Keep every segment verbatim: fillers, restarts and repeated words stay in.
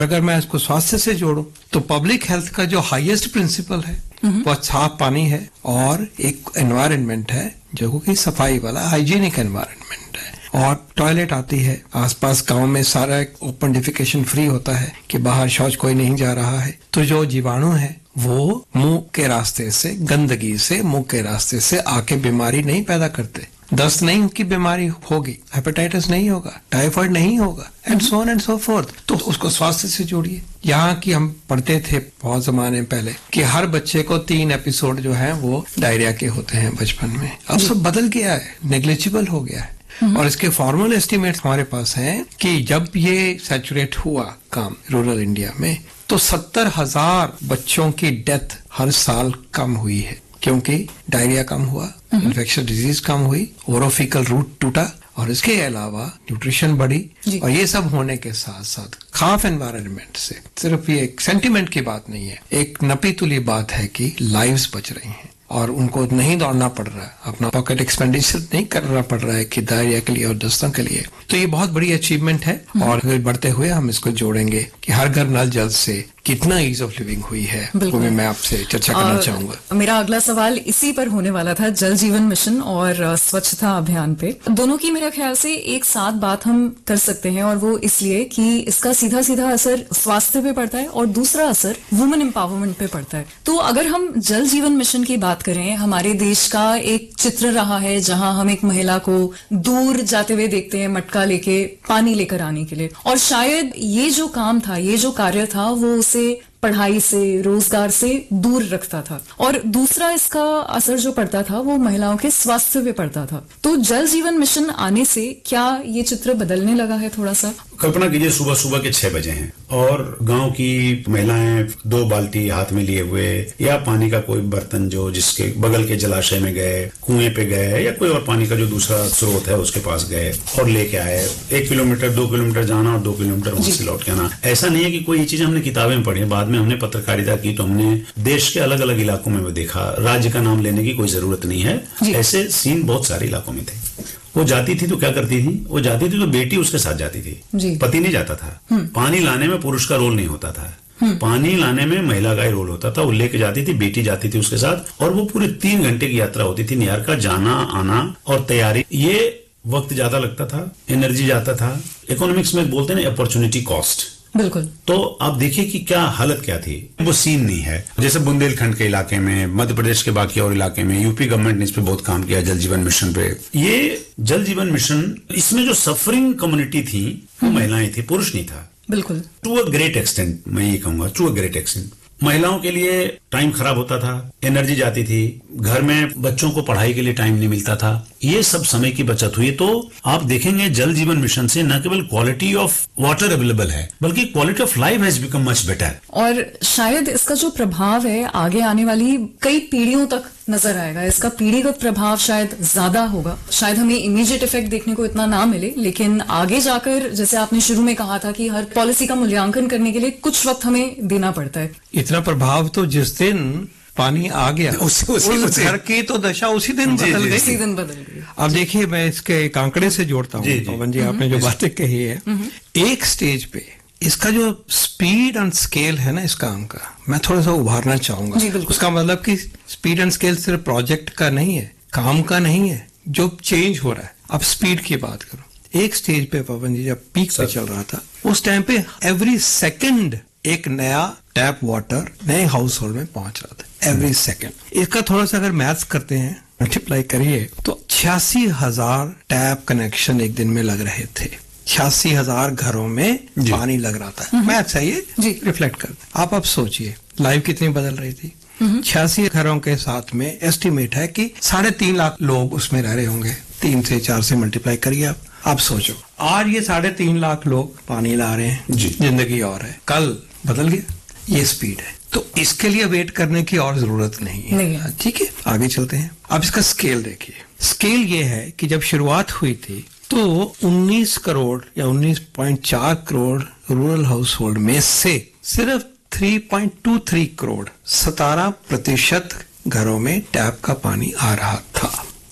अगर मैं इसको स्वास्थ्य से जोड़ूं तो पब्लिक हेल्थ का जो हाईएस्ट प्रिंसिपल है वो साफ पानी है और एक एनवायरनमेंट है जो कि सफाई वाला हाइजीनिक एनवायरनमेंट है। और टॉयलेट आती है, आसपास गांव में सारा ओपन डिफिकेशन फ्री होता है कि बाहर शौच कोई नहीं जा रहा है, तो जो जीवाणु है वो मुंह के रास्ते से, गंदगी से, मुंह के रास्ते से आके बीमारी नहीं पैदा करते। दस्त नहीं की बीमारी होगी, हेपेटाइटिस नहीं होगा, टाइफाइड नहीं होगा, and so on and so fourth. तो उसको स्वास्थ्य से जोड़िए। यहाँ की हम पढ़ते थे बहुत जमाने पहले कि हर बच्चे को तीन एपिसोड जो है वो डायरिया के होते हैं बचपन में। अब सब बदल गया है, नेग्लिजिबल हो गया है। और इसके फॉर्मल एस्टिमेट्स हमारे पास हैं कि जब ये सैचुरेट हुआ काम रूरल इंडिया में तो सत्तर हजार बच्चों की डेथ हर साल कम हुई है, क्योंकि डायरिया कम हुआ, इन्फेक्शन डिजीज कम हुई, ओरोफिकल रूट टूटा, और इसके अलावा न्यूट्रिशन बढ़ी। और ये सब होने के साथ साथ खाफ एनवायरनमेंट से, सिर्फ ये एक सेंटिमेंट की बात नहीं है, एक नपी तुली बात है कि लाइव्स बच रही हैं और उनको नहीं दौड़ना पड़ रहा है, अपना पॉकेट एक्सपेंडिचर नहीं करना पड़ रहा है कि डायरिया के लिए और दस्तों के लिए। तो ये बहुत बड़ी अचीवमेंट है। और बढ़ते हुए हम इसको जोड़ेंगे कि हर घर नल जल से कितना ईज ऑफ लिविंग हुई है, वो भी मैं आपसे चर्चा करना चाहूंगा। मेरा अगला सवाल इसी पर होने वाला था, जल जीवन मिशन और स्वच्छता अभियान पे। दोनों की मेरे ख्याल से एक साथ बात हम कर सकते हैं, और वो इसलिए कि इसका सीधा सीधा असर स्वास्थ्य पे पड़ता है और दूसरा असर वुमेन एम्पावरमेंट पे पड़ता है। तो अगर हम जल जीवन मिशन की बात करें, हमारे देश का एक चित्र रहा है जहां हम एक महिला को दूर जाते हुए देखते हैं मटका लेके पानी लेकर आने के लिए, और शायद ये जो काम था, ये जो कार्य था, वो उसे पढ़ाई से, रोजगार से दूर रखता था। और दूसरा इसका असर जो पड़ता था वो महिलाओं के स्वास्थ्य पे पड़ता था। तो जल जीवन मिशन आने से क्या ये चित्र बदलने लगा है थोड़ा सा? कल्पना कीजिए सुबह सुबह के छह बजे हैं और गांव की महिलाएं दो बाल्टी हाथ में लिए हुए या पानी का कोई बर्तन जो जिसके बगल के जलाशय में गए, कुएं पे गए या कोई और पानी का जो दूसरा स्रोत है उसके पास गए और लेके आए। एक किलोमीटर दो किलोमीटर जाना और दो किलोमीटर वहां से लौट के आना। ऐसा नहीं है कि कोई ये चीज हमने किताबें में पढ़ी, बाद में हमने पत्रकारिता की तो हमने देश के अलग अलग इलाकों में देखा। राज्य का नाम लेने की कोई जरूरत नहीं है, ऐसे सीन बहुत सारे इलाकों में थे। वो जाती थी तो क्या करती थी, वो जाती थी तो बेटी उसके साथ जाती थी, पति नहीं जाता था। पानी लाने में पुरुष का रोल नहीं होता था, पानी लाने में महिला का ही रोल होता था। वो लेके जाती थी, बेटी जाती थी उसके साथ, और वो पूरे तीन घंटे की यात्रा होती थी निहार का, जाना आना और तैयारी। ये वक्त ज्यादा लगता था, एनर्जी जाता था। इकोनॉमिक्स में बोलते हैं अपॉर्चुनिटी कॉस्ट। बिल्कुल। तो आप देखिए कि क्या हालत क्या थी। वो सीन नहीं है जैसे बुंदेलखंड के इलाके में, मध्य प्रदेश के बाकी और इलाके में। यूपी गवर्नमेंट ने इस पे बहुत काम किया, जल जीवन मिशन पे। ये जल जीवन मिशन, इसमें जो सफरिंग कम्युनिटी थी वो महिलाएं थी, पुरुष नहीं था। बिल्कुल। टू अ ग्रेट एक्सटेंट, मैं ये कहूंगा टू अ ग्रेट एक्सटेंट। महिलाओं के लिए टाइम खराब होता था, एनर्जी जाती थी, घर में बच्चों को पढ़ाई के लिए टाइम नहीं मिलता था। ये सब समय की बचत हुई। तो आप देखेंगे जल जीवन मिशन से न केवल क्वालिटी ऑफ वाटर अवेलेबल है बल्कि quality of life has become much better. और शायद इसका जो प्रभाव है आगे आने वाली कई पीढ़ियों तक नजर आएगा। इसका पीढ़ीगत प्रभाव शायद ज्यादा होगा। शायद हमें इमीडिएट इफेक्ट देखने को इतना ना मिले, लेकिन आगे जाकर, जैसे आपने शुरू में कहा था कि हर पॉलिसी का मूल्यांकन करने के लिए कुछ वक्त हमें देना पड़ता है। इतना प्रभाव तो जिस दिन पानी आ गया उस, उस, उस घर की तो दशा उसी दिन बदल गई। उसी दिन बदल गई। अब देखिए, मैं इसके एक आंकड़े से जोड़ता हूँ पवन जी, आपने जो बातें कही है, एक स्टेज पे इसका जो स्पीड एंड स्केल है ना इस काम का, मैं थोड़ा सा उभारना चाहूंगा। उसका मतलब कि स्पीड एंड स्केल सिर्फ प्रोजेक्ट का नहीं है, काम का नहीं है, जो चेंज हो रहा है। अब स्पीड की बात करो, एक स्टेज पे पवन जी जब पीक पे चल रहा था, उस टाइम पे एवरी सेकंड एक नया टैप वाटर नए हाउस होल्ड में पहुंच रहा था, एवरी सेकंड। इसका थोड़ा सा अगर मैथ्स करते हैं, मल्टीप्लाई करिए, तो छियासी हजार टैप कनेक्शन एक दिन में लग रहे थे। छियासी हजार घरों में पानी लग रहा था। मैथ्स है ये, रिफ्लेक्ट कर। आप अब सोचिए लाइफ कितनी बदल रही थी। छियासी घरों के साथ में एस्टिमेट है कि साढ़े तीन लाख लोग उसमें रह रहे होंगे। तीन से चार से मल्टीप्लाई करिए आप। आप सोचो, आज ये साढ़े तीन लाख लोग पानी ला रहे हैं, जिंदगी और है, कल बदल गया। ये स्पीड है, तो इसके लिए वेट करने की और जरूरत नहीं है। ठीक है, आगे चलते हैं। अब इसका स्केल देखिए। स्केल ये है कि जब शुरुआत हुई थी तो उन्नीस करोड़ या उन्नीस पॉइंट चार करोड़ रूरल हाउस होल्ड में से सिर्फ तीन पॉइंट दो तीन करोड़, सतारह प्रतिशत घरों में टैप का पानी आ रहा था।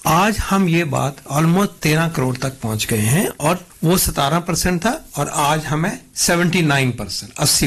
आज हम ये बात ऑलमोस्ट तेरह करोड़ तक पहुंच गए हैं और वो सतारह परसेंट था और आज हमें सेवेंटी नाइन परसेंट अस्सी